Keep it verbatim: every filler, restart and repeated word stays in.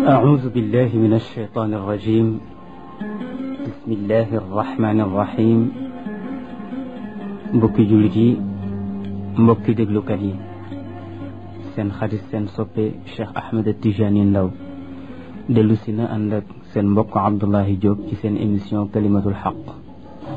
أعوذ بالله من الشيطان الرجيم. بسم الله الرحمن الرحيم. mbokki jullit yi, mbokki déglukat yi, seen xarit seen soppe Cheikh Ahmed Tijani Ndaw dellu si na ànd ak seen mbokk Abdullahi Diop ci seen émission kalimatul xaq